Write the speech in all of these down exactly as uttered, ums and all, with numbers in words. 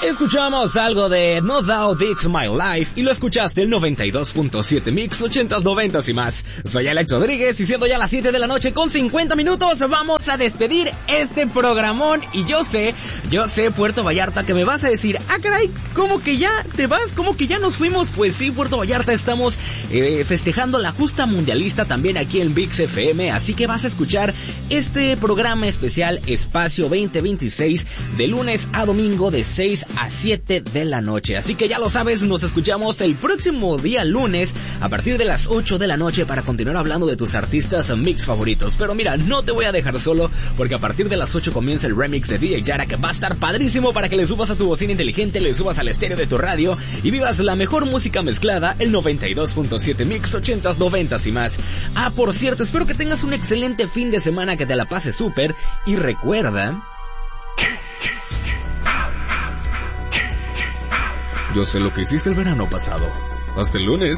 Escuchamos algo de No Doubt It's My Life y lo escuchaste el noventa y dos punto siete Mix, ochentas, noventas y más. Soy Alex Rodríguez y siendo ya las siete de la noche con cincuenta minutos vamos a despedir este programón y yo sé, yo sé Puerto Vallarta que me vas a decir, ah caray, ¿cómo que ya te vas? ¿Cómo que ya nos fuimos? Pues sí, Puerto Vallarta, estamos eh, festejando la justa mundialista también aquí en Vix F M, así que vas a escuchar este programa especial Espacio veinte veintiséis de lunes a domingo de seis a siete de la noche. Así que ya lo sabes, nos escuchamos el próximo día lunes a partir de las ocho de la noche para continuar hablando de tus artistas mix favoritos. Pero mira, no te voy a dejar solo porque a partir de las ocho comienza el remix de D J Yara que va a estar padrísimo para que le subas a tu bocina inteligente, le subas al estéreo de tu radio y vivas la mejor música mezclada, el noventa y dos punto siete Mix, ochentas, noventas y más. Ah, por cierto, espero que tengas un excelente fin de semana, que te la pases súper y recuerda... Yo sé lo que hiciste el verano pasado. Hasta el lunes.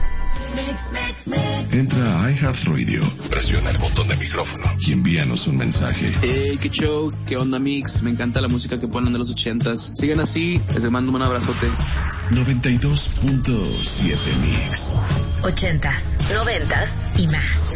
Entra a iHeartRadio, presiona el botón de micrófono y envíanos un mensaje. Hey, qué show, qué onda Mix, me encanta la música que ponen de los ochentas. Sigan así, les mando un abrazote. noventa y dos punto siete Mix. Ochentas, noventas y más.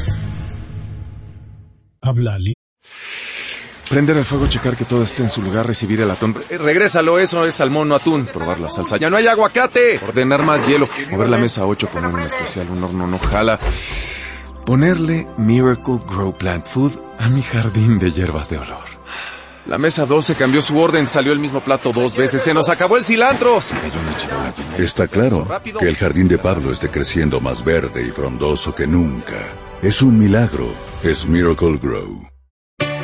Hablali. Prender el fuego, checar que todo esté en su lugar, recibir el atún. Eh, regrésalo, eso es salmón, no atún. Probar la salsa. ¡Ya no hay aguacate! Ordenar más hielo. Mover la mesa ocho, poner un especial, un horno no jala. Ponerle Miracle Grow Plant Food a mi jardín de hierbas de olor. La mesa doce cambió su orden, salió el mismo plato dos veces. ¡Se nos acabó el cilantro! Se cayó una chivola. Está claro que el jardín de Pablo esté creciendo más verde y frondoso que nunca. Es un milagro. Es Miracle Grow.